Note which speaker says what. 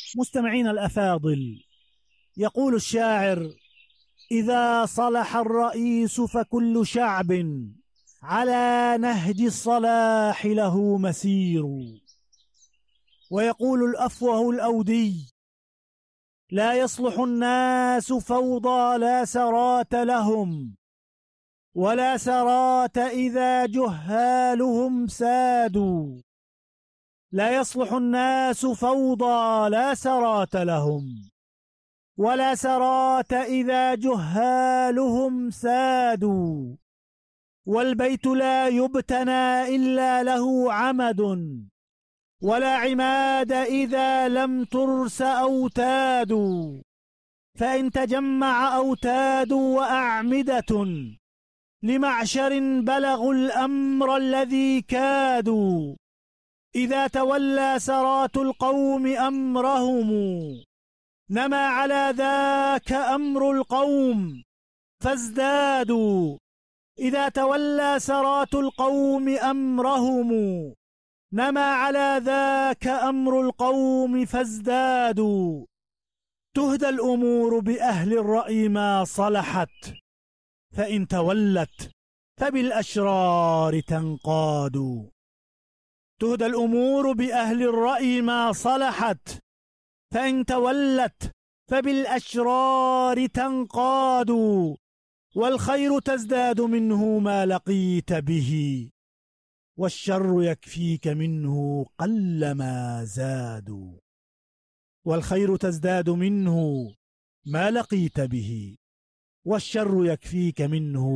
Speaker 1: مستمعين الأفاضل، يقول الشاعر: إذا صلح الرئيس فكل شعب على نهج الصلاح له مسير. ويقول الأفوه الأودي: لا يصلح الناس فوضى لا سرات لهم، ولا سرات إذا جهالهم سادوا. لا يصلح الناس فوضى لا سرات لهم، ولا سرات إذا جهالهم سادوا. والبيت لا يبتنى إلا له عمد، ولا عماد إذا لم ترس أوتاد. فإن تجمع أوتاد وأعمدة لمعشر بلغوا الأمر الذي كادوا. إذا تولى سرات القوم أمرهم نما على ذاك أمر القوم فازدادوا. إذا تولى سرات القوم أمرهم نما على ذاك أمر القوم فازدادوا. تهدى الأمور بأهل الرأي ما صلحت، فإن تولت فبالأشرار تنقاد. تهدى الأمور بأهل الرأي ما صلحت، فإن تولت فبالأشرار تنقاد. والخير تزداد منه ما لقيت به، والشر يكفيك منه قلما زاد. والخير تزداد منه ما لقيت به، والشر يكفيك منه